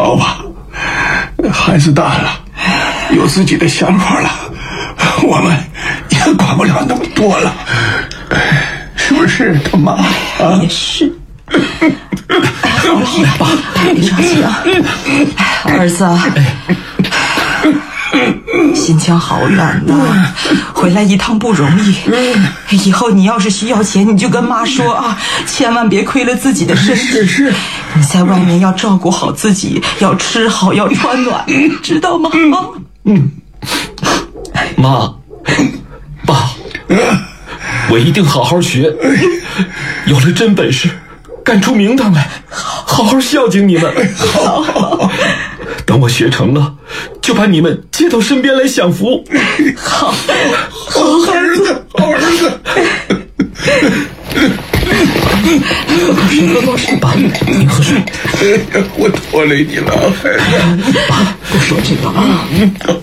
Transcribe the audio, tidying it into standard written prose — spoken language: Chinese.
好吧，孩子大了，有自己的想法了，我们也管不了那么多了，是不是他妈啊？ 也是。好了，爸，别着急啊。儿子，新疆好远呐，回来一趟不容易。以后你要是需要钱，你就跟妈说啊，千万别亏了自己的身体。 是。 你在外面要照顾好自己，要吃好，要穿暖，知道吗？ 妈，爸，我一定好好学，有了真本事，干出名堂来，好好孝敬你们。 好。 等我学成了，就把你们接到身边来享福。 好儿子，好儿子。 喝口水吧，你喝水。 我拖累你了，孩子。 爸，不说这个啊。